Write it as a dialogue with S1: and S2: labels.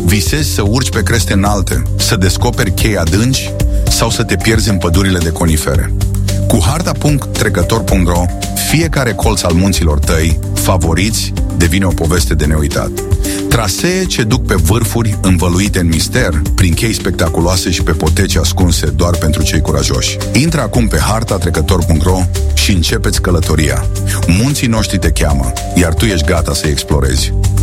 S1: Visezi să urci pe creste înalte, să descoperi chei adânci sau să te pierzi în pădurile de conifere. Cu harta.trecător.ro, fiecare colț al munților tăi favoriți devine o poveste de neuitat. Trasee ce duc pe vârfuri învăluite în mister, prin chei spectaculoase și pe poteci ascunse doar pentru cei curajoși. Intră acum pe hartatrecător.ro și începeți călătoria. Munții noștri te cheamă, iar tu ești gata să-i explorezi.